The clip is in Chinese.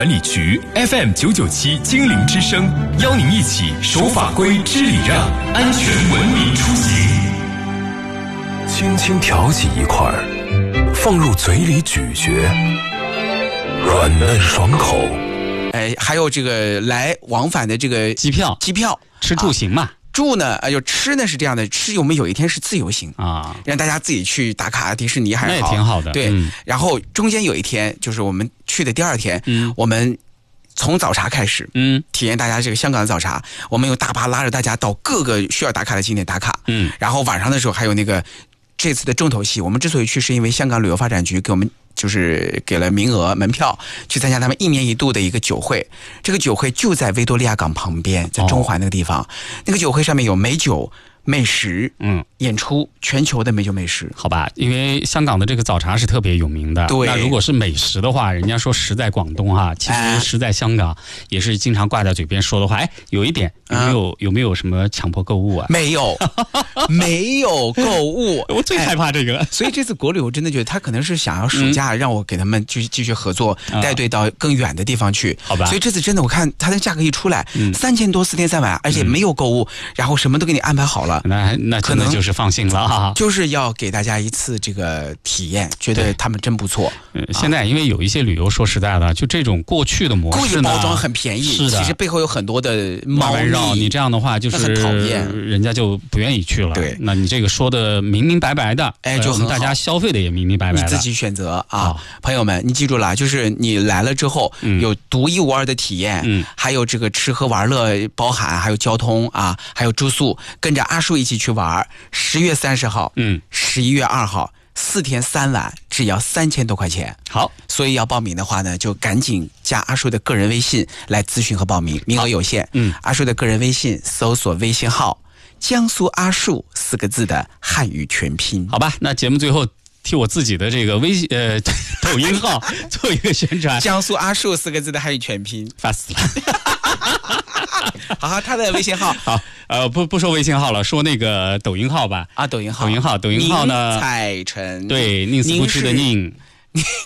管理局 FM997精灵之声，邀您一起守法规、知礼让，安全文明出行。 轻轻挑起一块，放入嘴里咀嚼，软嫩爽口。 还有这个来往返的这个机票， 吃住行嘛。 住呢，就吃呢是这样的，吃我们有一天是自由行啊，让大家自己去打卡迪士尼还是好， 那也挺好的。 对，然后中间有一天就是我们去的第二天，我们从早茶开始，体验大家这个香港的早茶，我们有大巴拉着大家到各个需要打卡的景点打卡，然后晚上的时候还有那个这次的重头戏，我们之所以去是因为香港旅游发展局给我们就是给了名额门票去参加他们1年1度的一个酒会，这个酒会就在维多利亚港旁边，在中环那个地方，那个酒会上面有美酒、美食，演出，全球的美酒美食。 好吧，因为香港的这个早茶是特别有名的。 对， 那如果是美食的话，人家说食在广东哈，其实食在香港也是经常挂在嘴边说的话。有一点，有没有什么强迫购物啊？ 没有，没有购物。 我最害怕这个。 所以这次国旅我真的觉得他可能是想要暑假让我给他们继续合作，带队到更远的地方去。 好吧。 所以这次真的我看他的价格一出来，3000多4天3晚，而且没有购物，然后什么都给你安排好了。 那可能就是放心了啊， 就是要给大家一次这个体验，觉得他们真不错。 现在因为有一些旅游，说实在的，就这种过去的模式呢， 故意包装很便宜， 是的， 其实背后有很多的猫腻。 你这样的话就是很讨厌， 人家就不愿意去了。 对， 那你这个说的明明白白的， 就很好， 大家消费的也明明白白的， 你自己选择啊，朋友们，你记住了，就是你来了之后，有独一无二的体验，还有这个吃喝玩乐包含，还有交通啊，还有住宿，跟着阿叔一起去玩。10月30号，11月2号，4天3晚，只要3000多块钱。 好， 所以要报名的话呢，就赶紧加阿叔的个人微信来咨询和报名，名额有限。阿叔的个人微信搜索微信号江苏阿树4个字的汉语全拼。 好吧，那节目最后替我自己的这个抖音号做一个宣传， 江苏阿树4个字的汉语全拼， 发死了。 好，他的微信号好，不说微信号了，说那个抖音号吧。 啊，抖音号呢？ 宁采臣， 对，宁死不屈的宁。